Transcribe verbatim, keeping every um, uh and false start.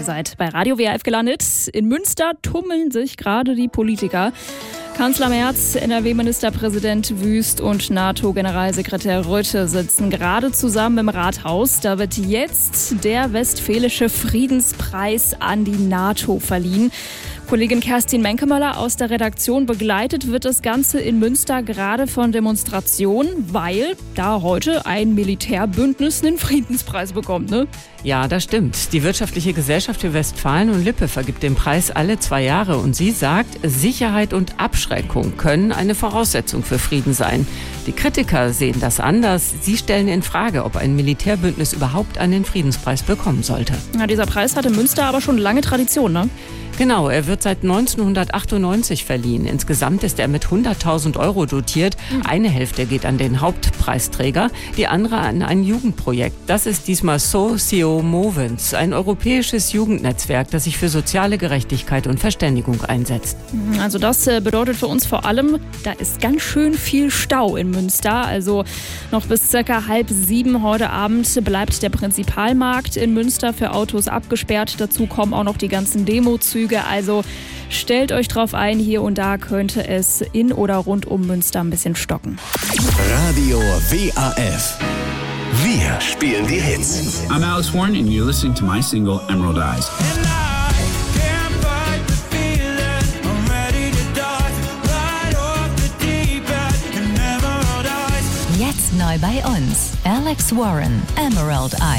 seid bei Radio W R F gelandet. In Münster tummeln sich gerade die Politiker. Kanzler Merz, N R W-Ministerpräsident Wüst und NATO-Generalsekretär Rutte sitzen gerade zusammen im Rathaus. Da wird jetzt der Westfälische Friedenspreis an die NATO verliehen. Kollegin Kerstin Menkemöller aus der Redaktion begleitet wird das Ganze in Münster gerade von Demonstrationen, weil da heute ein Militärbündnis einen Friedenspreis bekommt, ne? Ja, das stimmt. Die Wirtschaftliche Gesellschaft für Westfalen und Lippe vergibt den Preis alle zwei Jahre und sie sagt, Sicherheit und Abschreckung können eine Voraussetzung für Frieden sein. Die Kritiker sehen das anders. Sie stellen in Frage, ob ein Militärbündnis überhaupt einen Friedenspreis bekommen sollte. Ja, dieser Preis hat in Münster aber schon lange Tradition, ne? Genau, er wird seit neunzehnhundertachtundneunzig verliehen. Insgesamt ist er mit hunderttausend Euro dotiert. Eine Hälfte geht an den Hauptpreisträger, die andere an ein Jugendprojekt. Das ist diesmal Socio Movens, ein europäisches Jugendnetzwerk, das sich für soziale Gerechtigkeit und Verständigung einsetzt. Also das bedeutet für uns vor allem, da ist ganz schön viel Stau in Münster. Also noch bis circa halb sieben heute Abend bleibt der Prinzipalmarkt in Münster für Autos abgesperrt. Dazu kommen auch noch die ganzen Demozüge. Also stellt euch drauf ein, hier und da könnte es in oder rund um Münster ein bisschen stocken. Radio W A F. Wir spielen die Hits. I'm Alex Warren and you're listening to my single Emerald Eyes. Jetzt neu bei uns. Alex Warren, Emerald Eyes.